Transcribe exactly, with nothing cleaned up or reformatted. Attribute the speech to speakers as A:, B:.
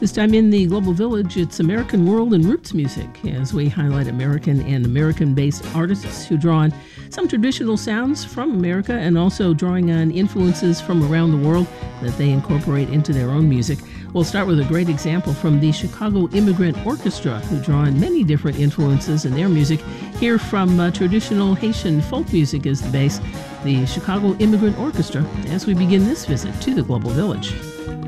A: This time in the Global Village, it's American World and Roots Music, as we highlight American and American-based artists who draw on some traditional sounds from America and also drawing on influences from around the world that they incorporate into their own music. We'll start with a great example from the Chicago Immigrant Orchestra, who draw on many different influences in their music. Here from uh, traditional Haitian folk music as the base, the Chicago Immigrant Orchestra, as we begin this visit to the Global Village.